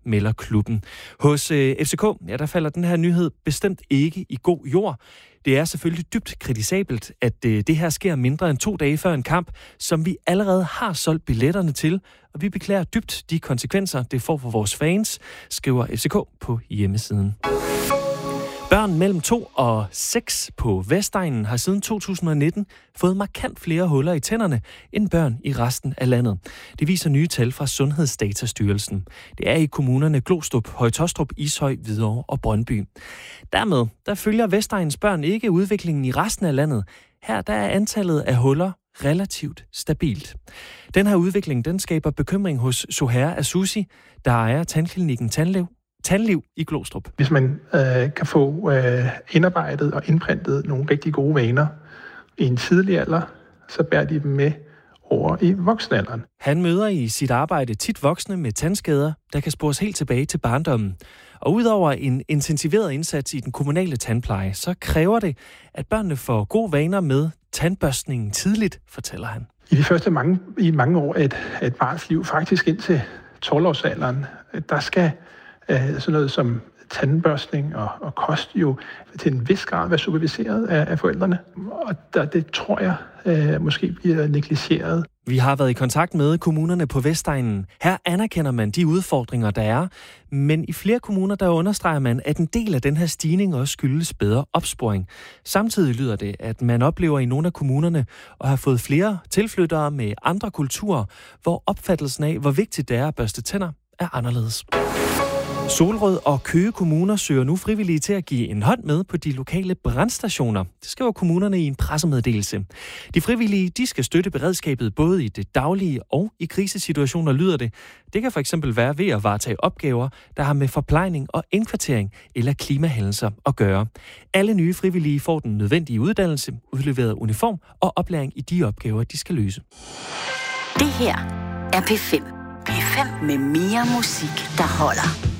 melder klubben. Hos FCK, der falder den her nyhed bestemt ikke i god jord. Det er selvfølgelig dybt kritisabelt, at det her sker mindre end 2 dage før en kamp, som vi allerede har solgt billetterne til, og vi beklager dybt de konsekvenser, det får for vores fans, skriver FCK på hjemmesiden. Børn mellem 2 og 6 på Vestegnen har siden 2019 fået markant flere huller i tænderne end børn i resten af landet. Det viser nye tal fra Sundhedsdatastyrelsen. Det er i kommunerne Glostrup, Høje-Taastrup, Ishøj, Hvidovre og Brøndby. Dermed følger Vestegnens børn ikke udviklingen i resten af landet. Her der er antallet af huller relativt stabilt. Den her udvikling den skaber bekymring hos Soher Asusi, der ejer tandklinikken Tandliv i Glostrup. Hvis man kan få indarbejdet og indprintet nogle rigtig gode vaner i en tidlig alder, så bærer de dem med over i voksenalderen. Han møder i sit arbejde tit voksne med tandskader, der kan spores helt tilbage til barndommen. Og udover en intensiveret indsats i den kommunale tandpleje, så kræver det, at børnene får gode vaner med tandbørstningen tidligt, fortæller han. I de første mange år af et barns liv, faktisk indtil 12-årsalderen, der skal sådan noget som tandbørstning og kost jo til en vis grad være superviseret af forældrene. Og det tror jeg måske bliver negligeret. Vi har været i kontakt med kommunerne på Vestegnen. Her anerkender man de udfordringer, der er. Men i flere kommuner, der understreger man, at en del af den her stigning også skyldes bedre opsporing. Samtidig lyder det, at man oplever i nogle af kommunerne at have fået flere tilflyttere med andre kulturer, hvor opfattelsen af, hvor vigtigt det er at børste tænder, er anderledes. Solrød og Køge kommuner søger nu frivillige til at give en hånd med på de lokale brandstationer. Det skriver kommunerne i en pressemeddelelse. De frivillige, de skal støtte beredskabet både i det daglige og i krisesituationer, lyder det. Det kan for eksempel være ved at varetage opgaver, der har med forplejning og indkvartering eller klimahændelser at gøre. Alle nye frivillige får den nødvendige uddannelse, udleveret uniform og oplæring i de opgaver, de skal løse. Det her er P5. P5 med mere musik, der holder.